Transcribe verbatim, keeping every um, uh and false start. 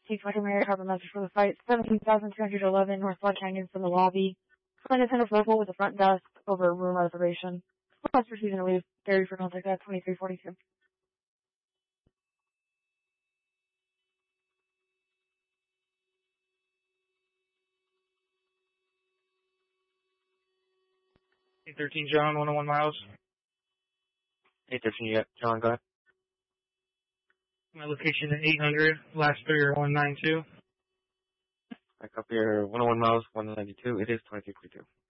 Chief Michael Mayer, Harbor Master for the fight, seventeen thousand two hundred eleven North Blood Canyon from the lobby. Find a ten of local with the front desk over a room reservation. Request for season to leave. Gary for contact at twenty-three forty-two. eight thirteen John, one oh one miles. eight thirteen, yeah, John, go ahead. My location at eight hundred, last three are one nine two. Back up here, one oh one miles, one ninety-two. It is twenty-three forty-two.